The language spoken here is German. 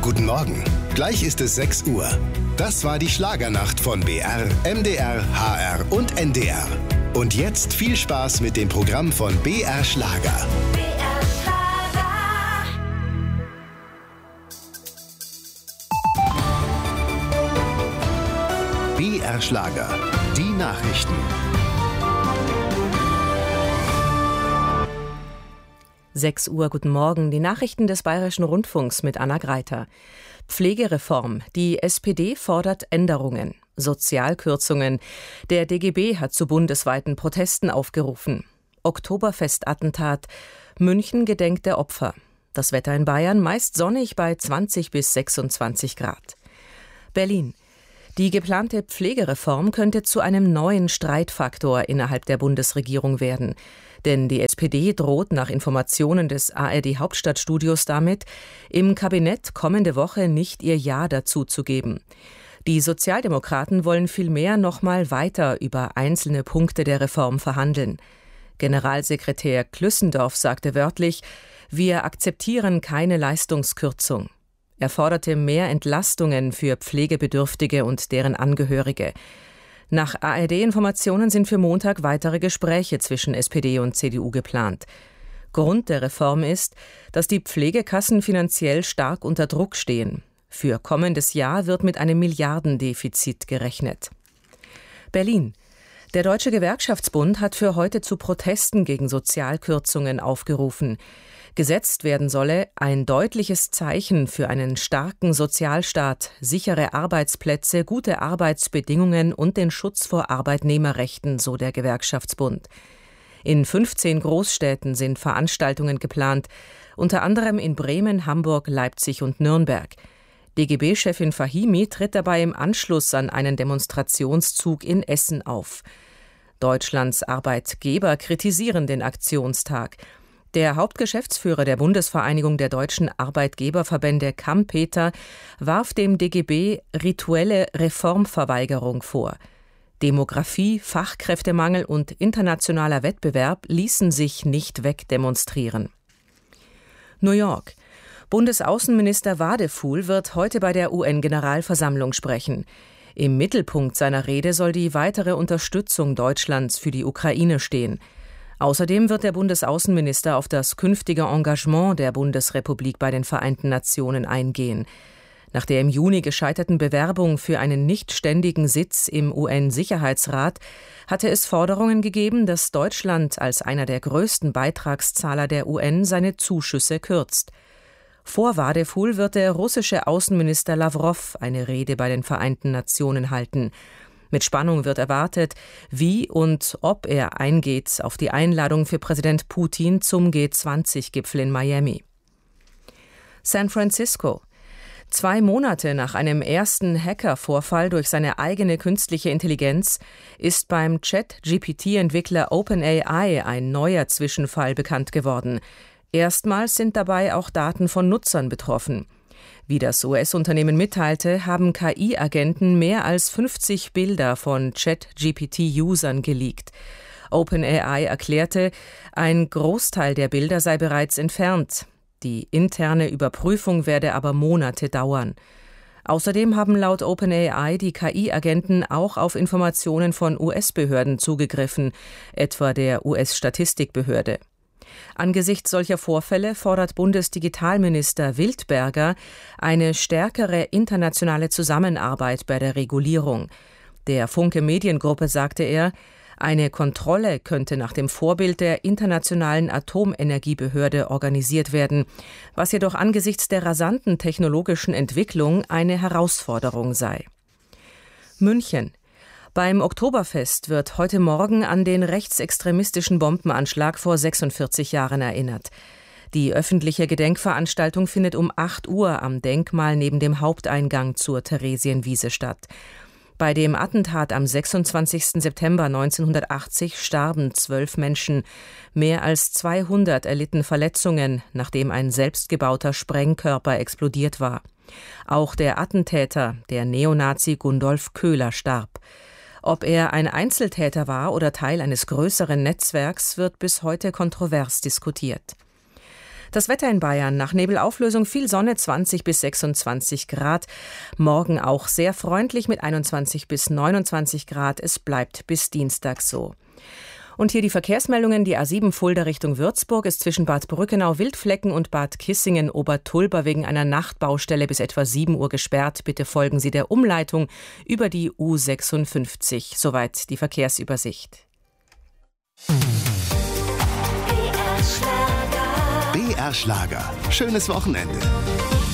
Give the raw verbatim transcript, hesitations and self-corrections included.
guten Morgen. Gleich ist es sechs Uhr. Das war die Schlagernacht von B R, M D R, H R und N D R. Und jetzt viel Spaß mit dem Programm von B R Schlager. B R Schlager. B R Schlager. Die Nachrichten. sechs Uhr, guten Morgen. Die Nachrichten des Bayerischen Rundfunks mit Anna Greiter. Pflegereform. Die S P D fordert Änderungen. Sozialkürzungen. Der D G B hat zu bundesweiten Protesten aufgerufen. Oktoberfestattentat. München gedenkt der Opfer. Das Wetter in Bayern meist sonnig bei zwanzig bis sechsundzwanzig Grad. Berlin. Die geplante Pflegereform könnte zu einem neuen Streitfaktor innerhalb der Bundesregierung werden. Denn die S P D droht nach Informationen des A R D-Hauptstadtstudios damit, im Kabinett kommende Woche nicht ihr Ja dazu zu geben. Die Sozialdemokraten wollen vielmehr noch mal weiter über einzelne Punkte der Reform verhandeln. Generalsekretär Klüssendorf sagte wörtlich, wir akzeptieren keine Leistungskürzung. Er forderte mehr Entlastungen für Pflegebedürftige und deren Angehörige. Nach A R D-Informationen sind für Montag weitere Gespräche zwischen S P D und C D U geplant. Grund der Reform ist, dass die Pflegekassen finanziell stark unter Druck stehen. Für kommendes Jahr wird mit einem Milliardendefizit gerechnet. Berlin. Der Deutsche Gewerkschaftsbund hat für heute zu Protesten gegen Sozialkürzungen aufgerufen. Gesetzt werden solle ein deutliches Zeichen für einen starken Sozialstaat, sichere Arbeitsplätze, gute Arbeitsbedingungen und den Schutz vor Arbeitnehmerrechten, so der Gewerkschaftsbund. In fünfzehn Großstädten sind Veranstaltungen geplant, unter anderem in Bremen, Hamburg, Leipzig und Nürnberg. D G B-Chefin Fahimi tritt dabei im Anschluss an einen Demonstrationszug in Essen auf. Deutschlands Arbeitgeber kritisieren den Aktionstag. Der Hauptgeschäftsführer der Bundesvereinigung der deutschen Arbeitgeberverbände Kampeter warf dem D G B rituelle Reformverweigerung vor. Demografie, Fachkräftemangel und internationaler Wettbewerb ließen sich nicht wegdemonstrieren. New York. Bundesaußenminister Wadefuhl wird heute bei der U N-Generalversammlung sprechen. Im Mittelpunkt seiner Rede soll die weitere Unterstützung Deutschlands für die Ukraine stehen. Außerdem wird der Bundesaußenminister auf das künftige Engagement der Bundesrepublik bei den Vereinten Nationen eingehen. Nach der im Juni gescheiterten Bewerbung für einen nichtständigen Sitz im U N-Sicherheitsrat hatte es Forderungen gegeben, dass Deutschland als einer der größten Beitragszahler der U N seine Zuschüsse kürzt. Vor Wadefuhl wird der russische Außenminister Lawrow eine Rede bei den Vereinten Nationen halten. Mit Spannung wird erwartet, wie und ob er eingeht auf die Einladung für Präsident Putin zum G zwanzig Gipfel in Miami. San Francisco. Zwei Monate nach einem ersten Hacker-Vorfall durch seine eigene künstliche Intelligenz ist beim Chat-G P T-Entwickler OpenAI ein neuer Zwischenfall bekannt geworden. Erstmals sind dabei auch Daten von Nutzern betroffen. Wie das U S-Unternehmen mitteilte, haben K I-Agenten mehr als fünfzig Bilder von Chat-G P T-Usern geleakt. OpenAI erklärte, ein Großteil der Bilder sei bereits entfernt. Die interne Überprüfung werde aber Monate dauern. Außerdem haben laut OpenAI die K I-Agenten auch auf Informationen von U S-Behörden zugegriffen, etwa der U S-Statistikbehörde. Angesichts solcher Vorfälle fordert Bundesdigitalminister Wildberger eine stärkere internationale Zusammenarbeit bei der Regulierung. Der Funke Mediengruppe sagte er, eine Kontrolle könnte nach dem Vorbild der Internationalen Atomenergiebehörde organisiert werden, was jedoch angesichts der rasanten technologischen Entwicklung eine Herausforderung sei. München. Beim Oktoberfest wird heute Morgen an den rechtsextremistischen Bombenanschlag vor sechsundvierzig Jahren erinnert. Die öffentliche Gedenkveranstaltung findet um acht Uhr am Denkmal neben dem Haupteingang zur Theresienwiese statt. Bei dem Attentat am sechsundzwanzigsten September neunzehnhundertachtzig starben zwölf Menschen. Mehr als zweihundert erlitten Verletzungen, nachdem ein selbstgebauter Sprengkörper explodiert war. Auch der Attentäter, der Neonazi Gundolf Köhler, starb. Ob er ein Einzeltäter war oder Teil eines größeren Netzwerks, wird bis heute kontrovers diskutiert. Das Wetter in Bayern: nach Nebelauflösung viel Sonne, zwanzig bis sechsundzwanzig Grad. Morgen auch sehr freundlich mit einundzwanzig bis neunundzwanzig Grad. Es bleibt bis Dienstag so. Und hier die Verkehrsmeldungen. Die A sieben Fulda Richtung Würzburg ist zwischen Bad Brückenau-Wildflecken und Bad Kissingen-Obertulber wegen einer Nachtbaustelle bis etwa sieben Uhr gesperrt. Bitte folgen Sie der Umleitung über die U sechsundfünfzig. Soweit die Verkehrsübersicht. B R Schlager. Schönes Wochenende.